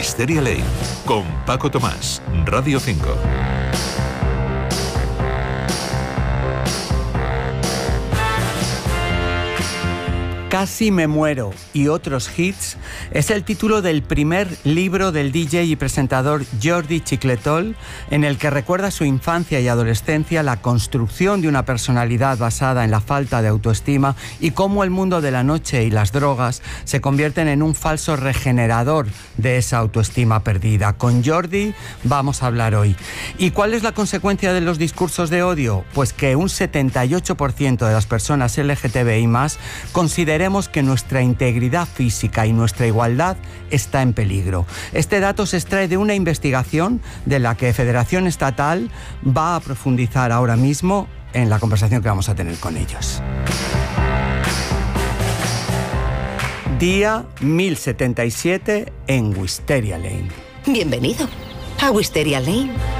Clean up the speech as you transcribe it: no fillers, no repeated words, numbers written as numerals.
Wisteria Lane, con Paco Tomás, Radio 5. Casi me muero y otros hits es el título del primer libro del DJ y presentador Jordi Chicletol, en el que recuerda su infancia y adolescencia, la construcción de una personalidad basada en la falta de autoestima y cómo el mundo de la noche y las drogas se convierten en un falso regenerador de esa autoestima perdida. Con Jordi vamos a hablar hoy. ¿Y cuál es la consecuencia de los discursos de odio? Pues que un 78% de las personas LGTBI+ consideremos que nuestra integridad física y nuestra igualdad está en peligro. Este dato se extrae de una investigación de la que Federación Estatal va a profundizar ahora mismo en la conversación que vamos a tener con ellos. Día 1077 en Wisteria Lane. Bienvenido a Wisteria Lane.